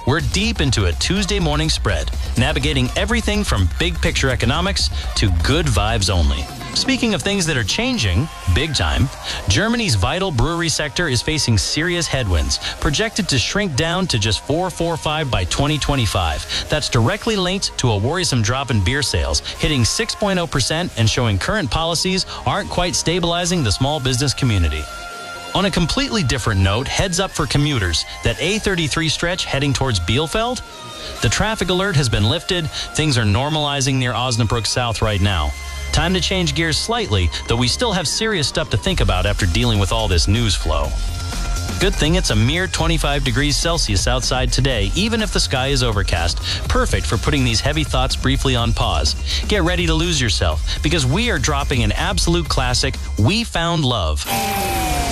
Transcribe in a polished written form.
We're deep into a Tuesday morning spread, navigating everything from big picture economics to good vibes only. Speaking of things that are changing, big time, Germany's vital brewery sector is facing serious headwinds, projected to shrink down to just 4.45 by 2025. That's directly linked to a worrisome drop in beer sales, hitting 6.0% and showing current policies aren't quite stabilizing the small business community. On a completely different note, heads up for commuters, that A33 stretch heading towards Bielefeld? The traffic alert has been lifted. Things are normalizing near Osnabrück South right now. Time to change gears slightly, though we still have serious stuff to think about after dealing with all this news flow. Good thing it's a mere 25 degrees Celsius outside today, even if the sky is overcast. Perfect for putting these heavy thoughts briefly on pause. Get ready to lose yourself, because we are dropping an absolute classic, We Found Love.